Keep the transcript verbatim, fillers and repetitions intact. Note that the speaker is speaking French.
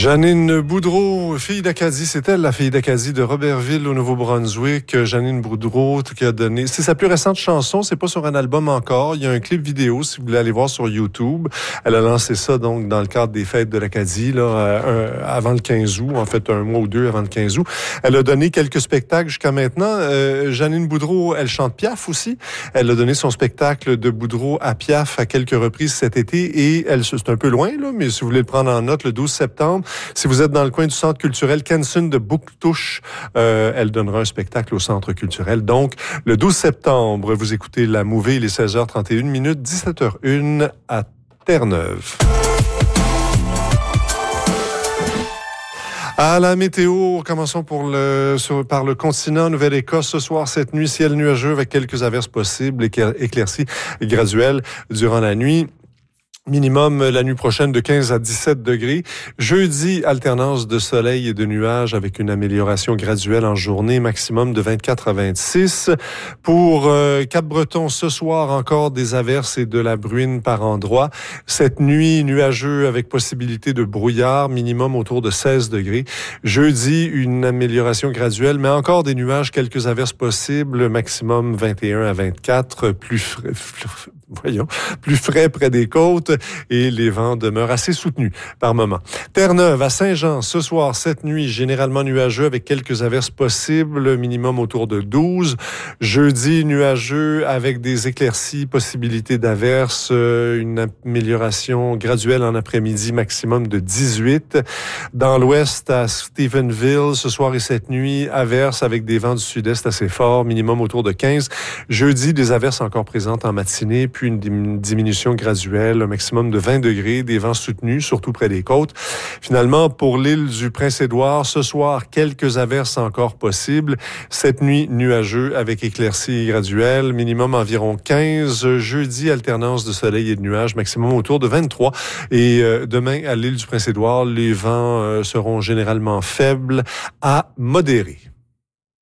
Janine Boudreau, fille d'Acadie, c'est elle la fille d'Acadie de Robertville au Nouveau-Brunswick. Janine Boudreau qui a donné, c'est sa plus récente chanson, c'est pas sur un album encore, il y a un clip vidéo si vous voulez aller voir sur YouTube. Elle a lancé ça donc dans le cadre des fêtes de l'Acadie là, euh, avant le quinze août, en fait un mois ou deux avant le quinze août. Elle a donné quelques spectacles jusqu'à maintenant. Euh, Janine Boudreau, elle chante Piaf aussi. Elle a donné son spectacle de Boudreau à Piaf à quelques reprises cet été et elle, c'est un peu loin là, mais si vous voulez le prendre en note, le douze septembre. Si vous êtes dans le coin du centre culturel Kenson de Bouctouche, euh, elle donnera un spectacle au centre culturel. Donc, le douze septembre, vous écoutez La Mouvée, il est seize heures trente et une minutes, dix-sept heures une à Terre-Neuve. À la météo, commençons pour le, sur, par le continent. Nouvelle-Écosse, ce soir, cette nuit, ciel nuageux avec quelques averses possibles, éclaircies graduelles durant la nuit. Minimum la nuit prochaine de quinze à dix-sept degrés. Jeudi, alternance de soleil et de nuages avec une amélioration graduelle en journée, maximum de vingt-quatre à vingt-six. Pour euh, Cap-Breton, ce soir, encore des averses et de la bruine par endroits. Cette nuit, nuageux avec possibilité de brouillard, minimum autour de seize degrés. Jeudi, une amélioration graduelle, mais encore des nuages, quelques averses possibles, maximum vingt et un à vingt-quatre, plus frais, voyons, plus frais près des côtes et les vents demeurent assez soutenus par moment. Terre-Neuve à Saint-Jean, ce soir, cette nuit, généralement nuageux avec quelques averses possibles, minimum autour de douze. Jeudi, nuageux avec des éclaircies, possibilité d'averses, une amélioration graduelle en après-midi, maximum de dix-huit. Dans l'ouest, à Stephenville, ce soir et cette nuit, averses avec des vents du sud-est assez forts, minimum autour de quinze. Jeudi, des averses encore présentes en matinée, puis une diminution graduelle, un maximum de vingt degrés, des vents soutenus, surtout près des côtes. Finalement, pour l'île du Prince-Édouard, ce soir, quelques averses encore possibles. Cette nuit, nuageux avec éclaircies graduelles, minimum environ quinze. Jeudi, alternance de soleil et de nuages, maximum autour de vingt-trois. Et euh, demain, à l'île du Prince-Édouard, les vents euh, seront généralement faibles à modérés.